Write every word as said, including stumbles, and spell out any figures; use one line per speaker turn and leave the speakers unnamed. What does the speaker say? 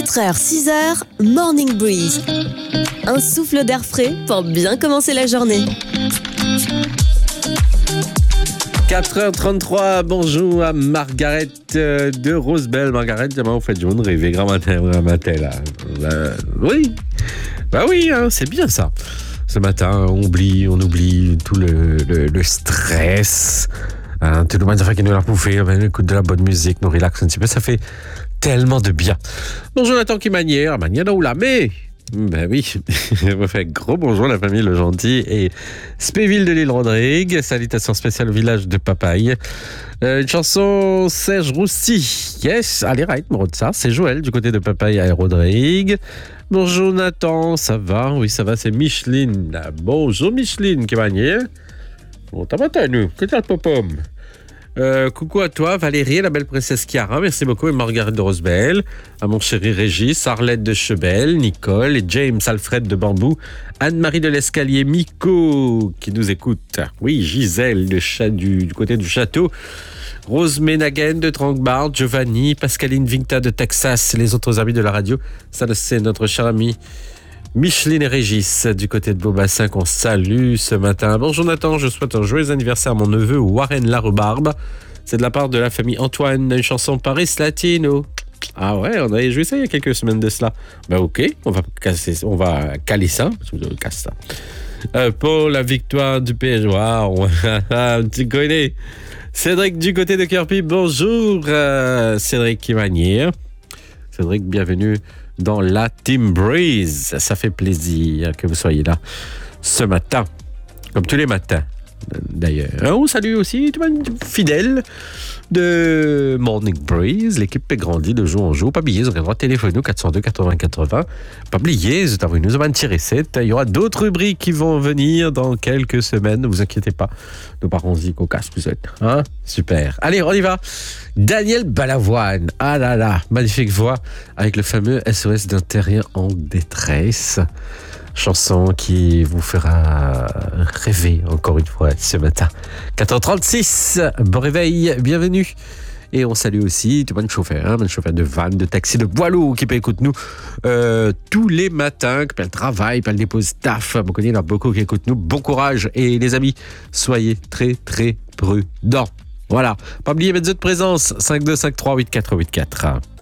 quatre heures, six heures, Morning Breeze. Un souffle d'air frais pour bien commencer la journée.
quatre heures trente-trois, bonjour à Margaret de Rosebell. Margaret, vous faites jaune rêver, grand matin, grand matin là. Euh, oui, bah oui, hein, c'est bien ça. Ce matin, on oublie, on oublie tout le, le, le stress. Hein, tout le monde qui nous l'a bouffé, on écoute de la bonne musique, nous relaxe un petit peu, ça fait tellement de bien. Bonjour Nathan qui manière, manière ou la mais. Ben oui, on fait gros bonjour la famille Le Gentil et Spéville de l'île Rodrigue. Salutations spéciales au village de Papaye. Euh, une chanson Serge Roussy. Yes, allez, right, mon de ça. C'est Joël du côté de Papaye à Rodrigue. Bonjour Nathan, ça va? Oui, ça va, c'est Micheline. Là. Bonjour Micheline qui manière. Bon, t'as matin, nous. Que t'as le pop-pom? Euh, coucou à toi, Valérie, la belle princesse Chiara, merci beaucoup, et Margaret de Rosebell, à mon chéri Régis, Arlette de Chebel, Nicole et James Alfred de Bambou, Anne-Marie de l'Escalier, Miko qui nous écoute, oui, Gisèle de Ch- du, du côté du château, Rose Ménaguen de Tranquebar, Giovanni, Pascaline Vinta de Texas, les autres amis de la radio, ça c'est notre cher ami Micheline et Régis du côté de Beaubassin qu'on salue ce matin. Bonjour Nathan, je souhaite un joyeux anniversaire à mon neveu Warren Larrebarbe. C'est de la part de la famille Antoine, une chanson Paris Latino. Ah ouais, on avait joué ça il y a quelques semaines de cela. Ben ok, on va casser, on va caler ça. Casse ça. Euh, pour la victoire du P S G. Wow, tu connais. Cédric du côté de Querpie, bonjour euh, Cédric Kimanier. Cédric, bienvenue dans la Team Breeze. Ça fait plaisir que vous soyez là ce matin, comme tous les matins d'ailleurs. On salue aussi tout le monde fidèle de Morning Breeze. L'équipe est grandie de jour en jour. Pas oublier, vous avez le droit de téléphoner au quatre cent deux quatre-vingts quatre-vingts. Pas oublier, vous avez nous avons tiré sept. Il y aura d'autres rubriques qui vont venir dans quelques semaines. Ne vous inquiétez pas. Nos parents-y qu'on casse plus vite. Hein? Super. Allez, on y va. Daniel Balavoine. Ah là là, magnifique voix avec le fameux S O S d'un terrien en détresse. Chanson qui vous fera rêver encore une fois ce matin. quatre heures trente-six, bon réveil, bienvenue. Et on salue aussi tout le monde chauffeur, hein, le chauffeur de van, de taxi, de poids lourd qui peut écouter nous euh, tous les matins, qui peut le travail, peut le dépôt staff. On connaît, il y en a beaucoup qui écoutent nous. Bon courage et les amis, soyez très très prudents. Voilà, pas oublier mettre votre présence cinq deux cinq trois huit quatre huit quatre.